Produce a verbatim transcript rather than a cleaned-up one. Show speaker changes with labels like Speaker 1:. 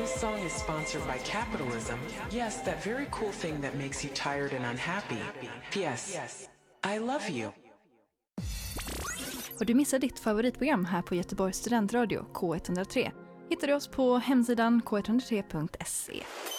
Speaker 1: This song is sponsored by capitalism. Yes, that very cool thing that makes you tired and unhappy. P S. I love you.
Speaker 2: Har du missat ditt favoritprogram här på Göteborgs studentradio K ett noll tre? Hittar du oss på hemsidan k ett noll tre punkt se.